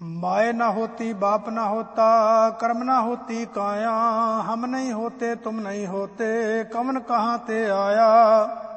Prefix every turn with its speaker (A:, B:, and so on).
A: माए न होती बाप न होता, कर्म न होती काया। हम नहीं होते तुम नहीं होते, कवन कहाँ ते आया।